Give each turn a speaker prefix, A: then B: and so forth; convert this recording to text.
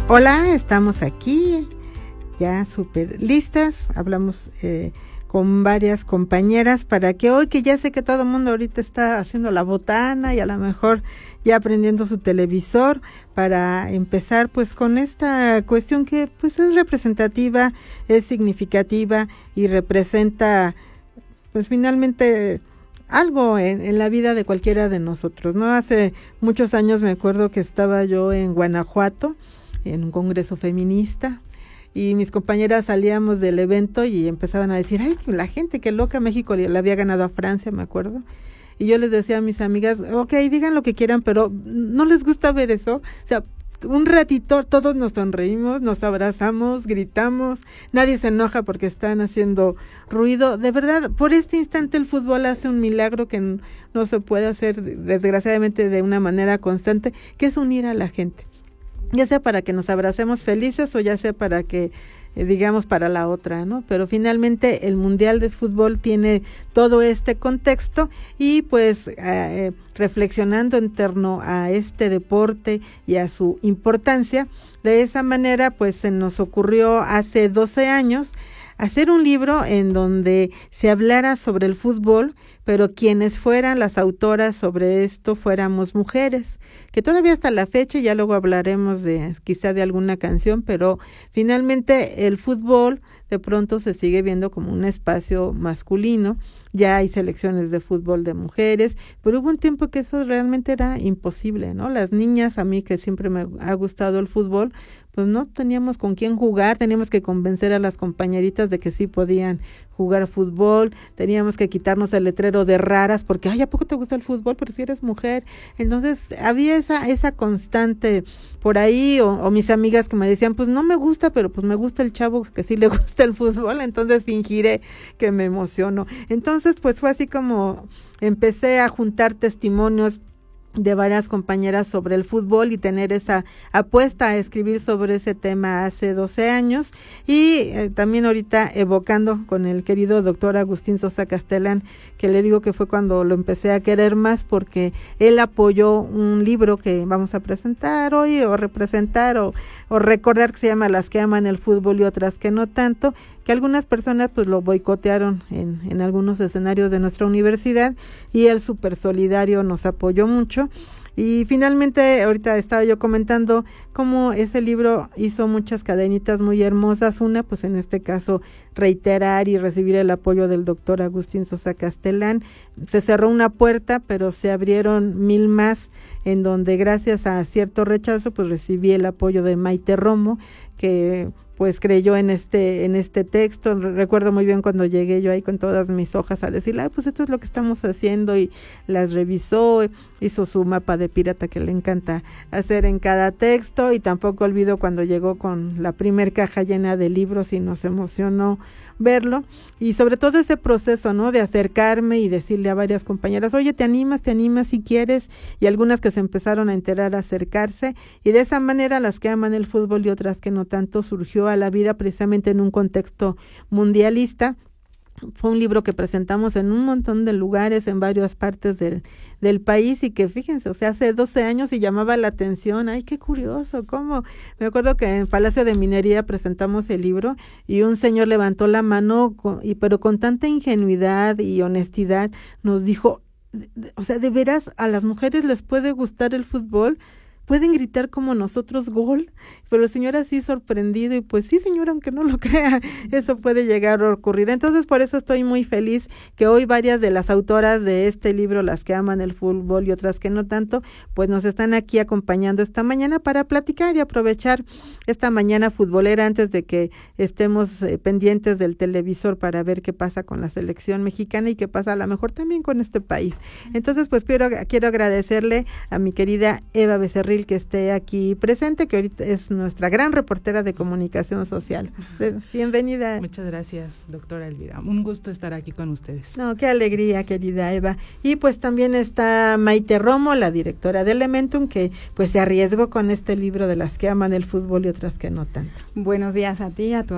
A: Hola, estamos aquí ya súper listas, hablamos con varias compañeras para que hoy, que ya sé que todo el mundo ahorita está haciendo la botana y a lo mejor ya prendiendo su televisor, para empezar pues con esta cuestión que pues es representativa, es significativa y representa pues finalmente algo en la vida de cualquiera de nosotros, ¿no? Hace muchos años me acuerdo que estaba yo en Guanajuato, en un congreso feminista, y mis compañeras salíamos del evento y empezaban a decir, ay, la gente, qué loca, México le había ganado a Francia, me acuerdo. Y yo les decía a mis amigas, okay, digan lo que quieran, pero ¿no les gusta ver eso? O sea, un ratito todos nos sonreímos, nos abrazamos, gritamos, nadie se enoja porque están haciendo ruido. De verdad, por este instante el fútbol hace un milagro que no se puede hacer, desgraciadamente, de una manera constante, que es unir a la gente. Ya sea para que nos abracemos felices o ya sea para que digamos para la otra, ¿no? Pero finalmente el Mundial de Fútbol tiene todo este contexto y pues reflexionando en torno a este deporte y a su importancia, de esa manera pues se nos ocurrió hace 12 años hacer un libro en donde se hablara sobre el fútbol, pero quienes fueran las autoras sobre esto fuéramos mujeres, que todavía hasta la fecha, ya luego hablaremos de quizá de alguna canción, pero finalmente el fútbol de pronto se sigue viendo como un espacio masculino. Ya hay selecciones de fútbol de mujeres, pero hubo un tiempo que eso realmente era imposible, ¿no? Las niñas, a mí que siempre me ha gustado el fútbol, pues no teníamos con quién jugar, teníamos que convencer a las compañeritas de que sí podían jugar fútbol, teníamos que quitarnos el letrero de raras porque, ay, ¿a poco te gusta el fútbol? Pero si eres mujer. Entonces había esa constante por ahí, o mis amigas que me decían, pues no me gusta, pero pues me gusta el chavo que sí le gusta el fútbol, entonces fingiré que me emociono. Entonces pues fue así como empecé a juntar testimonios de varias compañeras sobre el fútbol y tener esa apuesta a escribir sobre ese tema hace 12 años y también ahorita evocando con el querido doctor Agustín Sosa Castellán, que le digo que fue cuando lo empecé a querer más porque él apoyó un libro que vamos a presentar hoy o representar o recordar, que se llama Las que aman el fútbol y otras que no tanto, que algunas personas pues lo boicotearon en algunos escenarios de nuestra universidad y él súper solidario nos apoyó mucho. Y finalmente, ahorita estaba yo comentando cómo ese libro hizo muchas cadenitas muy hermosas. Una, pues en este caso, reiterar y recibir el apoyo del doctor Agustín Sosa Castellán. Se cerró una puerta, pero se abrieron 1000 más, en donde gracias a cierto rechazo, pues recibí el apoyo de Maite Romo, que pues creyó en este texto. Recuerdo muy bien cuando llegué yo ahí con todas mis hojas a decirle, pues esto es lo que estamos haciendo, y las revisó, hizo su mapa de pirata que le encanta hacer en cada texto, y tampoco olvido cuando llegó con la primer caja llena de libros y nos emocionó verlo, y sobre todo ese proceso, ¿no? De acercarme y decirle a varias compañeras, oye, ¿te animas si quieres? Y algunas que se empezaron a enterar, a acercarse, y de esa manera Las que aman el fútbol y otras que no tanto surgió a la vida precisamente en un contexto mundialista. Fue un libro que presentamos en un montón de lugares, en varias partes del país, y que fíjense, o sea, hace 12 años y llamaba la atención. Ay, qué curioso, cómo. Me acuerdo que en Palacio de Minería presentamos el libro y un señor levantó la mano, pero con tanta ingenuidad y honestidad nos dijo, o sea, ¿de veras a las mujeres les puede gustar el fútbol? ¿Pueden gritar como nosotros gol? Pero el señor así sorprendido, y pues sí, señor, aunque no lo crea, eso puede llegar a ocurrir. Entonces, por eso estoy muy feliz que hoy varias de las autoras de este libro, Las que aman el fútbol y otras que no tanto, pues nos están aquí acompañando esta mañana para platicar y aprovechar esta mañana futbolera antes de que estemos pendientes del televisor para ver qué pasa con la selección mexicana y qué pasa a lo mejor también con este país. Entonces, pues quiero agradecerle a mi querida Eva Becerril que esté aquí presente, que ahorita es nuestra gran reportera de comunicación social. Bienvenida.
B: Muchas gracias, doctora Elvira. Un gusto estar aquí con ustedes.
A: No, qué alegría, querida Eva. Y pues también está Maite Romo, la directora de Elementum, que pues se arriesgó con este libro de Las que aman el fútbol y otras que no tanto.
C: Buenos días a ti, a tu